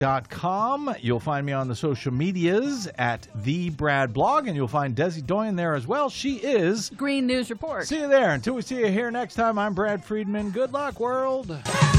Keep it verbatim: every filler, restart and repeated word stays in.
dot com. You'll find me on the social medias at the Brad Blog, and you'll find Desi Doyen there as well. She is Green News Report. See you there. Until we see you here next time, I'm Brad Friedman. Good luck, world.